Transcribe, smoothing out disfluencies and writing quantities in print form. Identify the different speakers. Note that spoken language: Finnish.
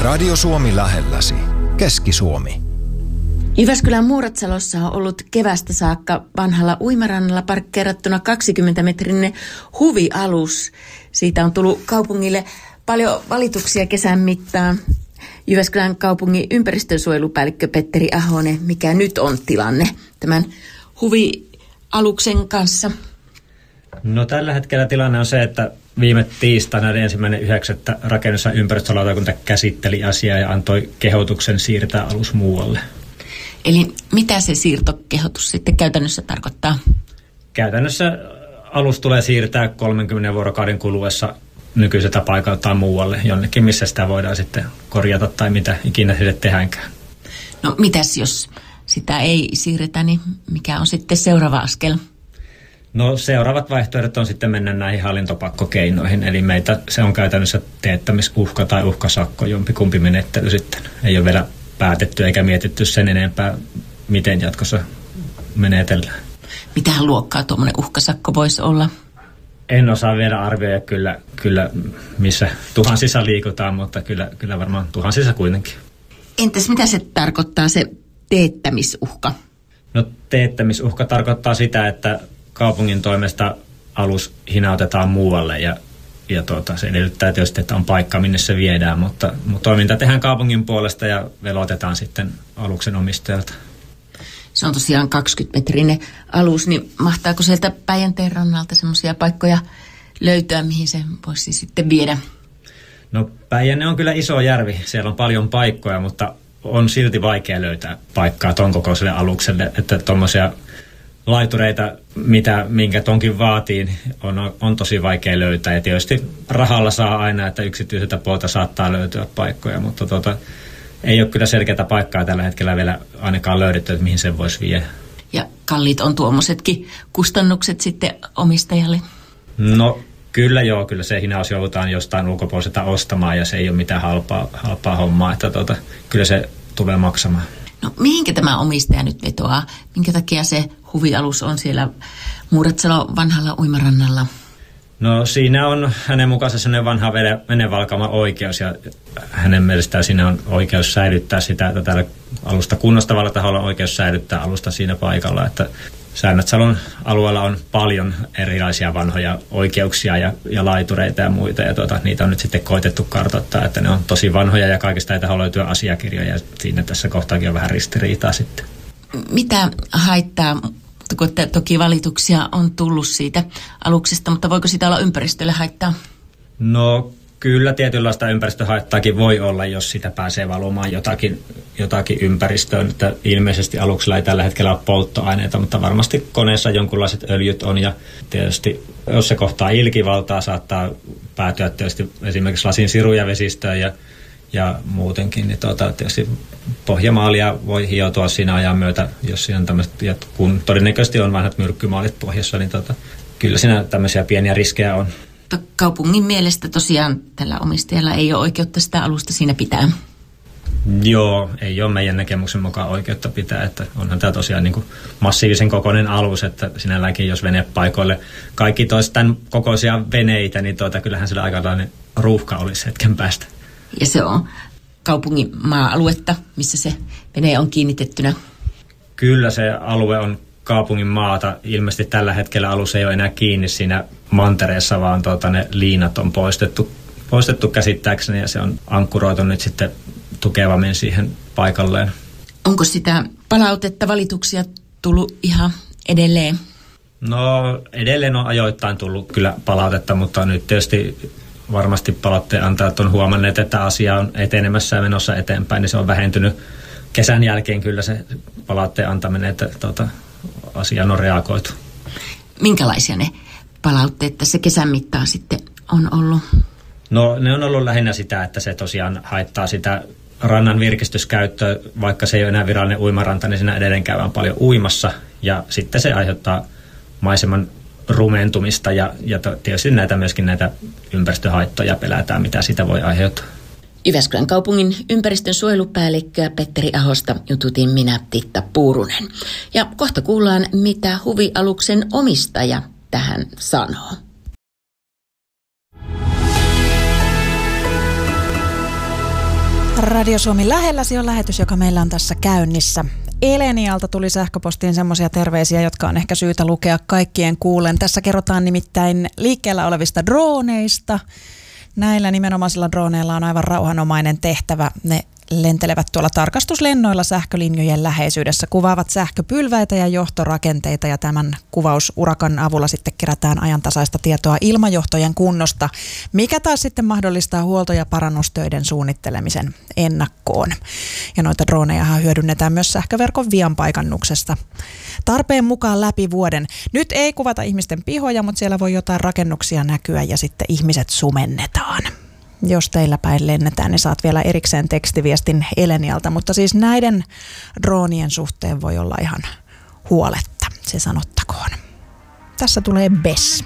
Speaker 1: Radio Suomi lähelläsi. Keski-Suomi.
Speaker 2: Jyväskylän Muuratsalossa on ollut kevästä saakka vanhalla uimarannalla parkkeerattuna 20-metrinen huvialus. Siitä on tullut kaupungille paljon valituksia kesän mittaan. Jyväskylän kaupungin ympäristönsuojelupäällikkö Petteri Ahonen, mikä nyt on tilanne tämän huvialuksen kanssa?
Speaker 3: No tällä hetkellä tilanne on se, että viime tiistaina 1.9. rakennus- ja ympäristölautakunta käsitteli asiaa ja antoi kehotuksen siirtää alus muualle.
Speaker 2: Eli mitä se siirtokehotus sitten käytännössä tarkoittaa?
Speaker 3: Käytännössä alus tulee siirtää 30 vuorokauden kuluessa nykyiseltä paikaltaan muualle, jonnekin missä sitä voidaan sitten korjata tai mitä ikinä sille tehdäänkään.
Speaker 2: No mitäs jos sitä ei siirretä, niin mikä on sitten seuraava askel?
Speaker 3: No seuraavat vaihtoehdot on sitten mennä näihin hallintopakkokeinoihin, eli meitä se on käytännössä teettämisuhka tai uhkasakko, jompikumpi menettely sitten. Ei ole vielä päätetty eikä mietitty sen enempää, miten jatkossa menetellään.
Speaker 2: Mitähän luokkaa tuommoinen uhkasakko voisi olla?
Speaker 3: En osaa vielä arvioida kyllä missä tuhansissa liikutaan, mutta kyllä varmaan tuhansissa kuitenkin.
Speaker 2: Entäs mitä se tarkoittaa se teettämisuhka?
Speaker 3: No teettämisuhka tarkoittaa sitä, että kaupungin toimesta alus hinautetaan muualle ja se edellyttää tietysti, että on paikka, minne se viedään, mutta toiminta tehdään kaupungin puolesta ja velotetaan sitten aluksen omistajalta.
Speaker 2: Se on tosiaan 20-metrinen alus, niin mahtaako sieltä Päijänteen rannalta semmoisia paikkoja löytyä, mihin se voisi sitten viedä?
Speaker 3: No Päijänne on kyllä iso järvi, siellä on paljon paikkoja, mutta on silti vaikea löytää paikkaa ton kokoiselle alukselle, että tuommoisia laitureita, minkä tonkin vaatii, on tosi vaikea löytää. Ja tietysti rahalla saa aina, että yksityiseltä puolta saattaa löytyä paikkoja, mutta ei ole kyllä selkeää paikkaa tällä hetkellä vielä ainakaan löydetty, että mihin sen voisi viedä.
Speaker 2: Ja kalliit on tuommoisetkin kustannukset sitten omistajalle?
Speaker 3: No kyllä joo, kyllä se hinaus joudutaan jostain ulkopuoliselta ostamaan ja se ei ole mitään halpaa hommaa, että kyllä se tulee maksamaan.
Speaker 2: No mihinkä tämä omistaja nyt vetoaa? Minkä takia se huvialus on siellä Muuratsalo vanhalla uimarannalla?
Speaker 3: No siinä on hänen mukaansa sellainen vanha venevalkaama oikeus ja hänen mielestään siinä on oikeus säilyttää sitä, että täällä alusta kunnostavalla taholla on oikeus säilyttää alusta siinä paikalla, että Säännötsalon alueella on paljon erilaisia vanhoja oikeuksia ja laitureita ja muita ja niitä on nyt sitten koitettu kartoittaa, että ne on tosi vanhoja ja kaikista ei taho löytyä asiakirjoja ja siinä tässä kohtaakin on vähän ristiriitaa sitten.
Speaker 2: Mitä haittaa, kun toki valituksia on tullut siitä aluksesta, mutta voiko sitä olla ympäristölle haittaa?
Speaker 3: No kyllä tietynlaista ympäristöhaittaakin voi olla, jos sitä pääsee valumaan jotakin ympäristöön. Että ilmeisesti aluksella ei tällä hetkellä ole polttoaineita, mutta varmasti koneessa jonkunlaiset öljyt on. Ja tietysti jos se kohtaa ilkivaltaa, saattaa päätyä tietysti esimerkiksi lasin siruja vesistöön ja muutenkin. Niin tietysti pohjamaalia voi hioutua siinä ajan myötä, jos siinä on tämmöiset, ja kun todennäköisesti on vanhat myrkkymaalit pohjassa, niin kyllä siinä tämmöisiä pieniä riskejä on.
Speaker 2: Kaupungin mielestä tosiaan tällä omistajalla ei ole oikeutta sitä alusta siinä pitää.
Speaker 3: Joo, ei ole meidän näkemyksen mukaan oikeutta pitää, että onhan tämä tosiaan niin kuin massiivisen kokoinen alus, että sinälläkin jos venepaikoille kaikki toisi tämän kokoisia veneitä, niin kyllähän sillä aikalainen ruuhka olisi hetken päästä.
Speaker 2: Ja se on kaupungin maa-aluetta, missä se vene on kiinnitettynä? Kyllä
Speaker 3: se alue on kaupungin maata. Ilmeisesti tällä hetkellä alus ei ole enää kiinni siinä mantereessa, vaan ne liinat on poistettu käsittääkseni ja se on ankkuroitu nyt sitten tukevammin siihen paikalleen.
Speaker 2: Onko sitä palautetta, valituksia tullut ihan edelleen?
Speaker 3: No edelleen on ajoittain tullut kyllä palautetta, mutta nyt tietysti varmasti palautteen antajat on huomanneet, että asia on etenemässä ja menossa eteenpäin, niin se on vähentynyt kesän jälkeen kyllä se palautteen antaminen, että asiaan on reagoitu.
Speaker 2: Minkälaisia ne palautteet tässä kesän mittaan sitten on ollut?
Speaker 3: No ne on ollut lähinnä sitä, että se tosiaan haittaa sitä rannan virkistyskäyttöä, vaikka se ei ole enää virallinen uimaranta, niin siinä edelleen käydään paljon uimassa ja sitten se aiheuttaa maiseman rumentumista ja tietysti myöskin näitä ympäristöhaittoja pelätään, mitä sitä voi aiheuttaa.
Speaker 2: Jyväskylän kaupungin ympäristön suojelupäällikköä Petteri Ahosta jututin minä, Titta Puurunen. Ja kohta kuullaan, mitä huvialuksen omistaja tähän sanoo.
Speaker 4: Radio Suomi lähelläsi on lähetys, joka meillä on tässä käynnissä. Elenialta tuli sähköpostiin semmoisia terveisiä, jotka on ehkä syytä lukea kaikkien kuulen. Tässä kerrotaan nimittäin liikkeellä olevista drooneista. Näillä nimenomaisilla drooneilla on aivan rauhanomainen tehtävä. Ne lentelevät tuolla tarkastuslennoilla sähkölinjojen läheisyydessä, kuvaavat sähköpylväitä ja johtorakenteita, ja tämän kuvausurakan avulla sitten kerätään ajantasaista tietoa ilmajohtojen kunnosta, mikä taas sitten mahdollistaa huolto- ja parannustöiden suunnittelemisen ennakkoon. Ja noita dronejahan hyödynnetään myös sähköverkon vianpaikannuksesta tarpeen mukaan läpi vuoden. Nyt ei kuvata ihmisten pihoja, mutta siellä voi jotain rakennuksia näkyä ja sitten ihmiset sumennetaan. Jos teillä päin lennetään, niin saat vielä erikseen tekstiviestin Elenialta, mutta siis näiden droonien suhteen voi olla ihan huoletta, se sanottakoon. Tässä tulee Bess.